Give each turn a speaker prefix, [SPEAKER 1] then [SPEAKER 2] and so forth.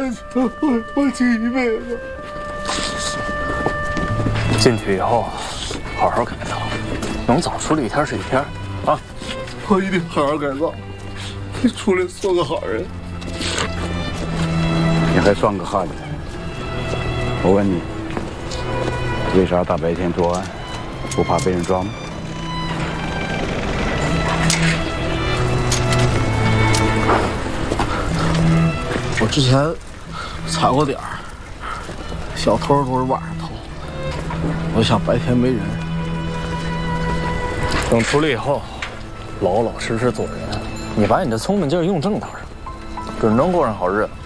[SPEAKER 1] 我记一辈子。
[SPEAKER 2] 进去以后，好好改造，能早出来一天是一天，啊！
[SPEAKER 1] 我一定好好改造，出来做个好人。
[SPEAKER 3] 你还算个汉子？我问你，为啥大白天作案，不怕被人抓吗？
[SPEAKER 1] 我之前踩过点儿，小偷都是晚上偷，我想白天没人。
[SPEAKER 2] 等出来以后，老老实实做人，你把你的聪明劲儿用正道上，准能过上好日子。